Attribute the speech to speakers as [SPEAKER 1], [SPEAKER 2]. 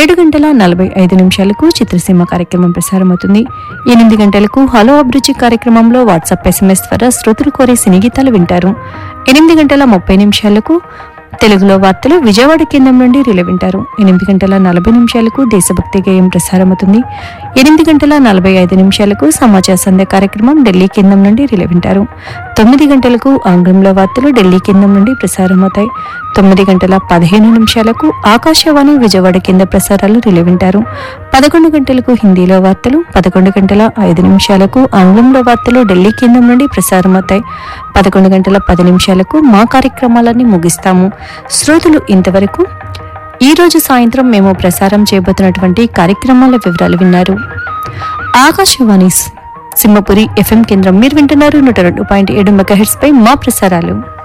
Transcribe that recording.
[SPEAKER 1] 7:45 చిత్రసీమ కార్యక్రమం ప్రసారమవుతుంది. 8 గంటలకు హలో అభిరుచి కార్యక్రమంలో వాట్సాప్ SMS ద్వారా శ్రోతలు కోరే సినీ గీతాలు వింటారు. 8:30 తెలుగులో వార్తలు విజయవాడ కేంద్రం నుండి రిలే వింటారు. 8:40 దేశభక్తి గేయం ప్రసారమవుతుంది. 8:45 సమాచార సంధ్య కార్యక్రమం ఢిల్లీ కేంద్రం నుండి రిలే వింటారు. 9 గంటలకు ఆంగ్లంలో వార్తలు ఢిల్లీ కేంద్రం నుండి ప్రసారమవుతాయి. 9:15 ఆకాశవాణి విజయవాడ కేంద్ర ప్రసారాలు రిలే వింటారు. 11 గంటలకు హిందీలో వార్తలు, 11:05 ఆంగ్లంలో వార్తలు ఢిల్లీ కేంద్రం నుండి ప్రసారమవుతాయి. 11:10 మా కార్యక్రమాలన్నీ ముగిస్తాము. శ్రోతలు ఇంతవరకు ఈ రోజు సాయంత్రం మేము ప్రసారం చేయబోతున్నటువంటి కార్యక్రమాల వివరాలు విన్నారు. ఆకాశవాణి సింహపురి FM కేంద్రం మీరు వింటున్నారు 102.7 మెగాహెర్ట్జ్ పై మా ప్రసారాలు.